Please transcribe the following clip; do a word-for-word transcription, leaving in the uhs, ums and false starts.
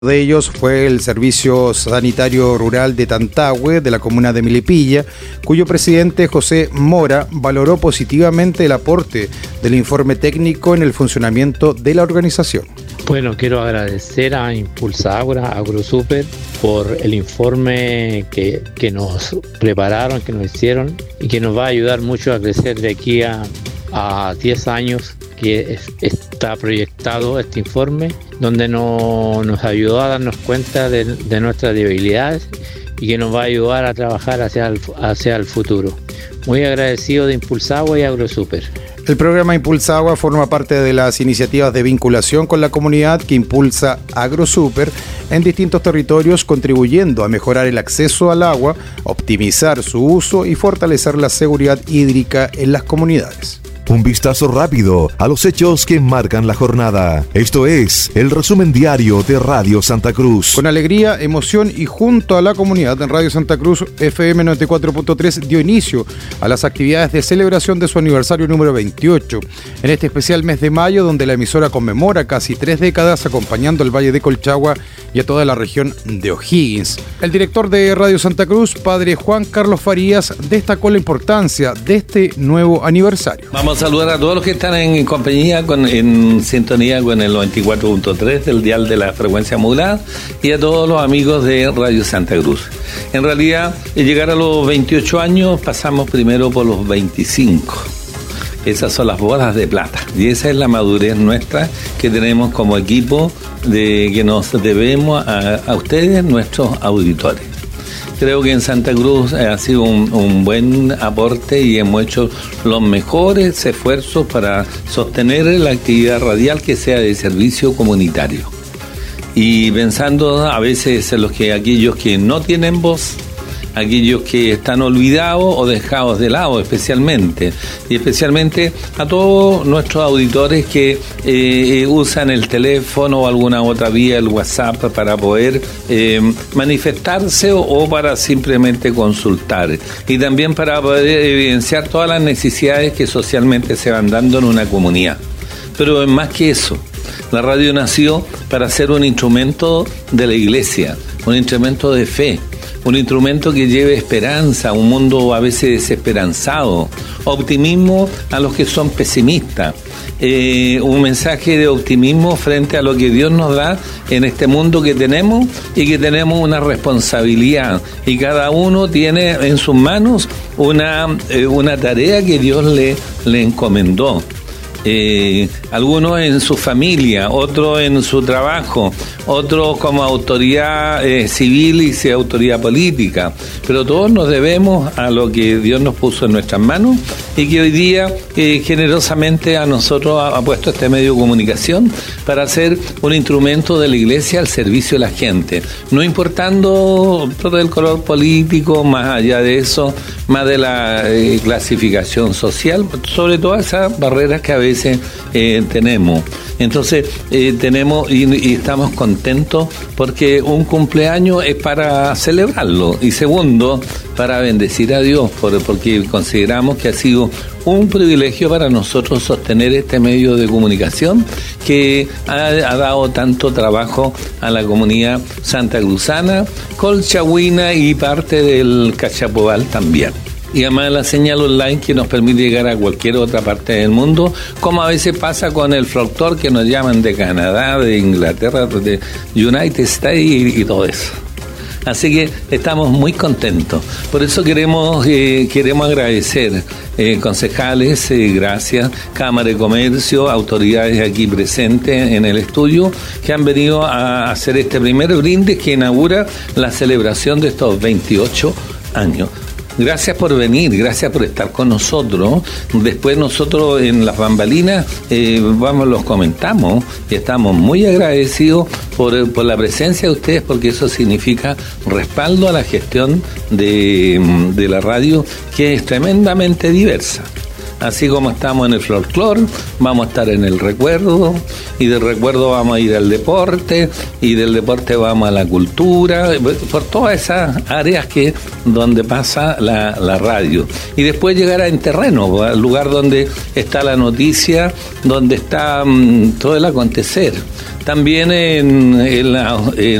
de ellos fue el Servicio Sanitario Rural de Tantahue, de la comuna de Milipilla, cuyo presidente José Mora valoró positivamente el aporte del informe técnico en el funcionamiento de la organización. Bueno, quiero agradecer a Impulsa Agua, AgroSuper, por el informe que, que nos prepararon, que nos hicieron y que nos va a ayudar mucho a crecer de aquí a, a diez años que es, está proyectado este informe, donde no, nos ayudó a darnos cuenta de, de nuestras debilidades y que nos va a ayudar a trabajar hacia el, hacia el futuro. Muy agradecido de Impulsa Agua y AgroSuper. El programa Impulsa Agua forma parte de las iniciativas de vinculación con la comunidad que impulsa AgroSuper en distintos territorios, contribuyendo a mejorar el acceso al agua, optimizar su uso y fortalecer la seguridad hídrica en las comunidades. Un vistazo rápido a los hechos que marcan la jornada. Esto es el resumen diario de Radio Santa Cruz. Con alegría, emoción y junto a la comunidad, en Radio Santa Cruz F M noventa y cuatro punto tres dio inicio a las actividades de celebración de su aniversario número veintiocho. En este especial mes de mayo, donde la emisora conmemora casi tres décadas acompañando al Valle de Colchagua y a toda la región de O'Higgins. El director de Radio Santa Cruz, padre Juan Carlos Farías, destacó la importancia de este nuevo aniversario. Vamos a saludar a todos los que están en compañía, con, en sintonía con el noventa y cuatro punto tres del dial de la frecuencia modulada y a todos los amigos de Radio Santa Cruz. En realidad, al llegar a los veintiocho años, pasamos primero por los veinticinco. Esas son las bodas de plata y esa es la madurez nuestra que tenemos como equipo de que nos debemos a, a ustedes, nuestros auditores. Creo que en Santa Cruz ha sido un, un buen aporte y hemos hecho los mejores esfuerzos para sostener la actividad radial que sea de servicio comunitario. Y pensando a veces en los que aquellos que no tienen voz, aquellos que están olvidados o dejados de lado especialmente, y especialmente a todos nuestros auditores que eh, usan el teléfono o alguna otra vía, el WhatsApp, para poder eh, manifestarse o, o para simplemente consultar, y también para poder evidenciar todas las necesidades que socialmente se van dando en una comunidad. Pero más que eso, la radio nació para ser un instrumento de la iglesia, un instrumento de fe, un instrumento que lleve esperanza a un mundo a veces desesperanzado, optimismo a los que son pesimistas, eh, un mensaje de optimismo frente a lo que Dios nos da en este mundo que tenemos y que tenemos una responsabilidad y cada uno tiene en sus manos una, eh, una tarea que Dios le, le encomendó. Eh, algunos en su familia, otros en su trabajo, otros como autoridad eh, civil y sea autoridad política, pero todos nos debemos a lo que Dios nos puso en nuestras manos y que hoy día eh, generosamente a nosotros ha, ha puesto este medio de comunicación para ser un instrumento de la iglesia al servicio de la gente, no importando todo el color político, más allá de eso, más de la eh, clasificación social, sobre todas esas barreras que a veces eh, tenemos. Entonces eh, tenemos y, y estamos contentos porque un cumpleaños es para celebrarlo y segundo, para bendecir a Dios, por, porque consideramos que ha sido un privilegio para nosotros sostener este medio de comunicación que ha, ha dado tanto trabajo a la comunidad santacruzana, colchagüina y parte del Cachapobal también. Y además la señal online que nos permite llegar a cualquier otra parte del mundo, como a veces pasa con el folclore que nos llaman de Canadá, de Inglaterra, de United States y, y todo eso. Así que estamos muy contentos. Por eso queremos eh, queremos agradecer eh, concejales, eh, gracias, Cámara de Comercio, autoridades aquí presentes en el estudio, que han venido a hacer este primer brindis que inaugura la celebración de estos veintiocho años. Gracias por venir, gracias por estar con nosotros. Después nosotros en las bambalinas eh, vamos, los comentamos y estamos muy agradecidos por, por la presencia de ustedes, porque eso significa respaldo a la gestión de, de la radio, que es tremendamente diversa. así como estamos en el folclore, vamos a estar en el recuerdo, y del recuerdo vamos a ir al deporte, y del deporte vamos a la cultura, por todas esas áreas que donde pasa la, la radio. Y después llegar en terreno, al lugar donde está la noticia, donde está um, todo el acontecer. También en, en la... En